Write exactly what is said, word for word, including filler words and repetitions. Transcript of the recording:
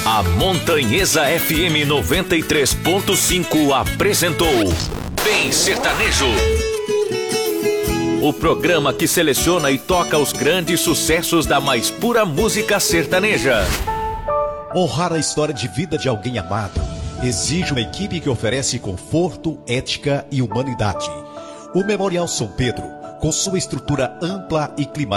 A Montanhesa F M noventa e três ponto cinco apresentou Bem Sertanejo. O programa que seleciona e toca os grandes sucessos da mais pura música sertaneja. Honrar a história de vida de alguém amado exige uma equipe que oferece conforto, ética e humanidade. O Memorial São Pedro, com sua estrutura ampla e climatizada,